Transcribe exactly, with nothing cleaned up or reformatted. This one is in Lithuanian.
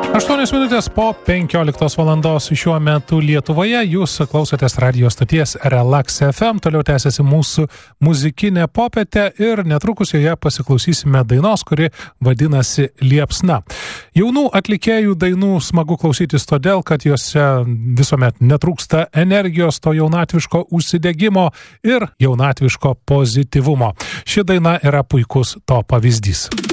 aštuonios minutės po penkioliktos valandos šiuo metu Lietuvoje. Jūs klausotės radio stoties Relax F M. Toliau tęsiasi mūsų muzikinė popietė ir netrukus joje pasiklausysime dainos, kuri vadinasi Liepsna. Jaunų atlikėjų dainų smagu klausytis todėl, kad jose visuomet netrūksta energijos, to jaunatviško užsidegimo ir jaunatviško pozityvumo. Ši daina yra puikus to pavyzdys.